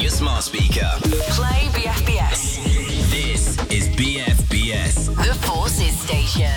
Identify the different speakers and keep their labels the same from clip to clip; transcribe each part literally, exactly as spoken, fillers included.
Speaker 1: your smart speaker.
Speaker 2: Play B F B S.
Speaker 1: This is B F B S.
Speaker 2: The Forces Station.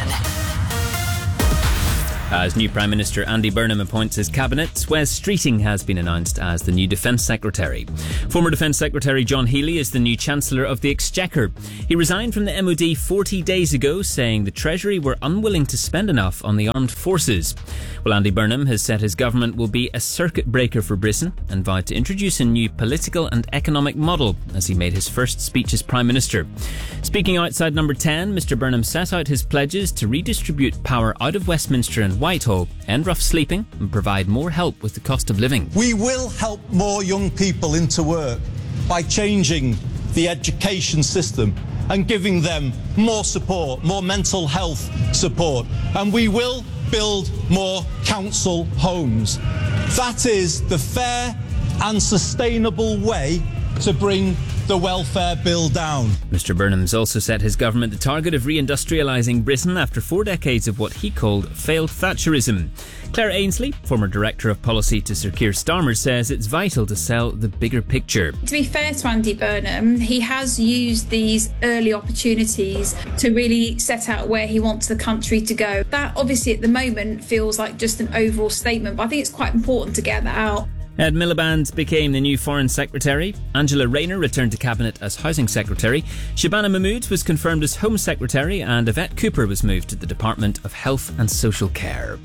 Speaker 3: As new Prime Minister Andy Burnham appoints his cabinet, Wes Streeting has been announced as the new Defence Secretary. Former Defence Secretary John Healey is the new Chancellor of the Exchequer. He resigned from the M O D forty days ago, saying the Treasury were unwilling to spend enough on the armed forces. Well, Andy Burnham has said his government will be a circuit breaker for Britain and vowed to introduce a new political and economic model as he made his first speech as Prime Minister. Speaking outside Number ten, Mr Burnham set out his pledges to redistribute power out of Westminster and Whitehall, end rough sleeping and provide more help with the cost of living.
Speaker 4: We will help more young people into work by changing the education system and giving them more support, more mental health support. And we will build more council homes. That is the fair and sustainable way to bring the welfare bill down.
Speaker 3: Mr Burnham's also set his government the target of reindustrialising Britain after four decades of what he called failed Thatcherism. Claire Ainsley, former Director of Policy to Sir Keir Starmer, says it's vital to sell the bigger picture.
Speaker 5: To be fair to Andy Burnham, he has used these early opportunities to really set out where he wants the country to go. That obviously at the moment feels like just an overall statement, but I think it's quite important to get that out.
Speaker 3: Ed Miliband became the new Foreign Secretary. Angela Rayner returned to Cabinet as Housing Secretary. Shabana Mahmood was confirmed as Home Secretary, and Yvette Cooper was moved to the Department of Health and Social Care.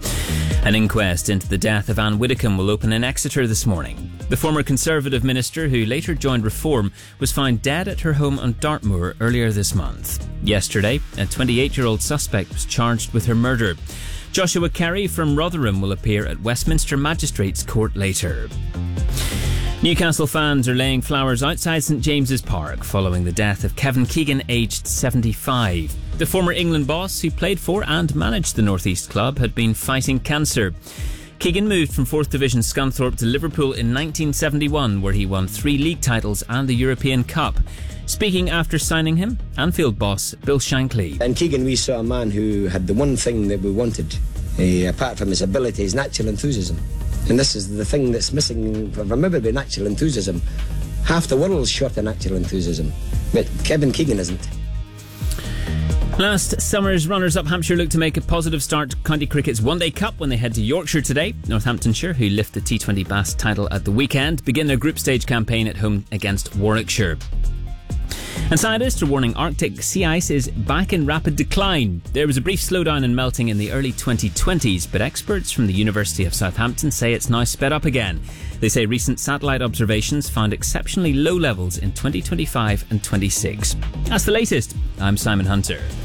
Speaker 3: An inquest into the death of Anne Widdecombe will open in Exeter this morning. The former Conservative minister, who later joined Reform, was found dead at her home on Dartmoor earlier this month. Yesterday, a twenty-eight-year-old suspect was charged with her murder. Joshua Carey from Rotherham will appear at Westminster Magistrates Court later. Newcastle fans are laying flowers outside St James's Park following the death of Kevin Keegan, aged seventy-five. The former England boss, who played for and managed the North East club, had been fighting cancer. Keegan moved from fourth Division Scunthorpe to Liverpool in nineteen seventy-one, where he won three league titles and the European Cup. Speaking after signing him, Anfield boss Bill Shankly.
Speaker 6: In Keegan we saw a man who had the one thing that we wanted, uh, apart from his ability, his natural enthusiasm. And this is the thing that's missing from everybody, natural enthusiasm. Half the world's short of natural enthusiasm, but Kevin Keegan isn't.
Speaker 3: Last summer's runners-up Hampshire look to make a positive start to County Cricket's One Day Cup when they head to Yorkshire today. Northamptonshire, who lift the T twenty Bass title at the weekend, begin their group stage campaign at home against Warwickshire. And scientists are warning Arctic sea ice is back in rapid decline. There was a brief slowdown in melting in the early twenty twenties, but experts from the University of Southampton say it's now sped up again. They say recent satellite observations found exceptionally low levels in twenty twenty-five and twenty-six. That's the latest. I'm Simon Hunter.